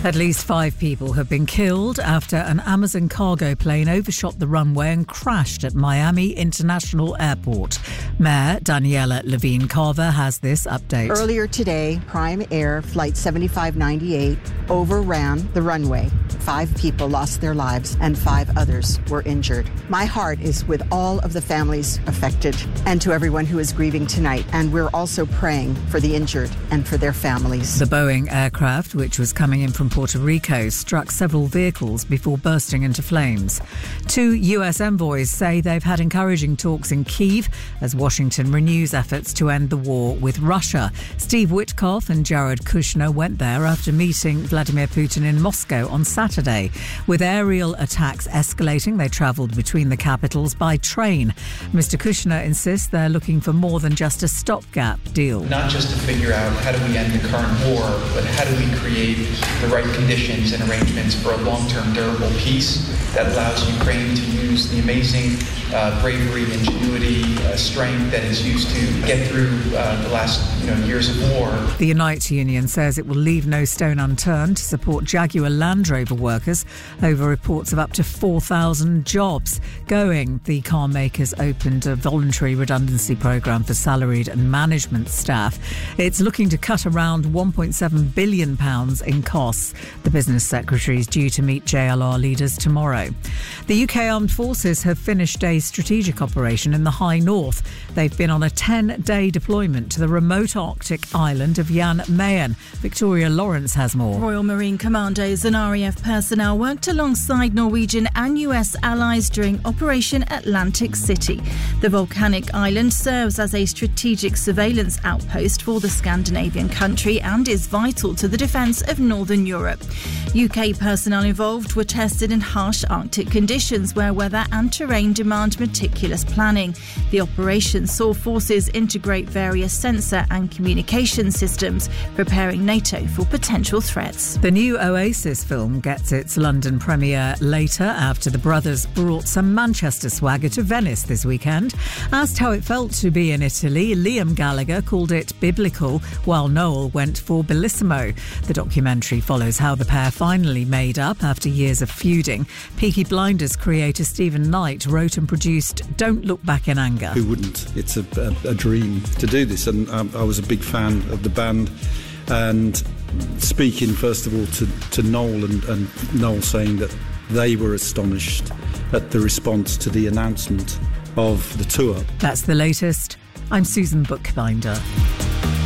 At least 5 people have been killed after an Amazon cargo plane overshot the runway and crashed at Miami International Airport. Mayor Daniela Levine Carver has this update. Earlier today, Prime Air Flight 7598 overran the runway. 5 people lost their lives and 5 others were injured. My heart is with all of the families affected and to everyone who is grieving tonight. And we're also praying for the injured and for their families. The Boeing aircraft, which was coming in from Puerto Rico, struck several vehicles before bursting into flames. 2 US envoys say they've had encouraging talks in Kyiv as Washington renews efforts to end the war with Russia. Steve Witkoff and Jared Kushner went there after meeting Vladimir Putin in Moscow on Saturday. With aerial attacks escalating, they travelled between the capitals by train. Mr. Kushner insists they're looking for more than just a stopgap deal. Not just to figure out how do we end the current war, but how do we create the right conditions and arrangements for a long-term durable peace that allows Ukraine to use the amazing bravery, ingenuity, strength that is used to get through the last years of war. The Unite Union says it will leave no stone unturned to support Jaguar Land Rover workers over reports of up to 4,000 jobs going. The car makers opened a voluntary redundancy programme for salaried and management staff. It's looking to cut around £1.7 billion in costs. The business secretary is due to meet JLR leaders tomorrow. The UK Armed Forces have finished a strategic operation in the High North. They've been on a 10-day deployment to the remote Arctic island of Jan Mayen. Victoria Lawrence has more. Royal Marine Commandos and RAF personnel worked alongside Norwegian and US allies during Operation Atlantic City. The volcanic island serves as a strategic surveillance outpost for the Scandinavian country and is vital to the defence of Northern Europe. UK personnel involved were tested in harsh Arctic conditions where weather and terrain demand meticulous planning. The operation saw forces integrate various sensor and communication systems, preparing NATO for potential threats. The new Oasis film gets its London premiere later after the brothers brought some Manchester swagger to Venice this weekend. Asked how it felt to be in Italy, Liam Gallagher called it biblical, while Noel went for bellissimo. The documentary follows how the pair finally made up after years of feuding. Peaky Blinders creator Stephen Knight wrote and produced Don't Look Back in Anger. Who wouldn't? It's a dream to do this, and I was a big fan of the band. And speaking first of all to Noel and Noel saying that they were astonished at the response to the announcement of the tour. That's the latest. I'm Susan Bookbinder.